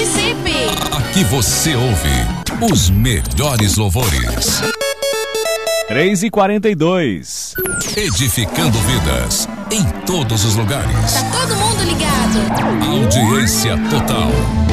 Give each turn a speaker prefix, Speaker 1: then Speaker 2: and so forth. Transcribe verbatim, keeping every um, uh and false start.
Speaker 1: Participe!
Speaker 2: Aqui você ouve os melhores louvores.
Speaker 3: três e quarenta e dois.
Speaker 2: Edificando vidas em todos os lugares.
Speaker 1: Tá todo mundo ligado?
Speaker 2: Audiência total.